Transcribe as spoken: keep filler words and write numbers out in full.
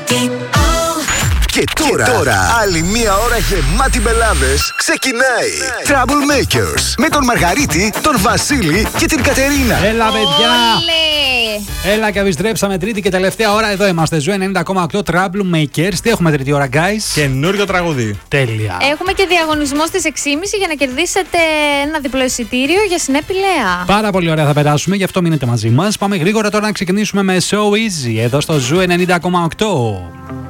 Και τώρα, και τώρα, άλλη μία ώρα γεμάτη μπελάδες ξεκινάει. Troublemakers με τον Μαργαρίτη, τον Βασίλη και την Κατερίνα. Έλα, παιδιά! Όλε. Έλα και επιστρέψαμε τρίτη και τελευταία ώρα. Εδώ είμαστε. Ζου ενενήντα κόμμα οκτώ Troublemakers. Τι έχουμε τρίτη ώρα, guys? Καινούριο τραγούδι. Τέλεια. Έχουμε και διαγωνισμό στις έξι και μισή για να κερδίσετε ένα διπλό εισιτήριο για Συνέπη Λέα. Πάρα πολύ ωραία θα περάσουμε, γι' αυτό μείνετε μαζί μας. Πάμε γρήγορα τώρα να ξεκινήσουμε με So Easy εδώ στο Ζου ενενήντα κόμμα οκτώ.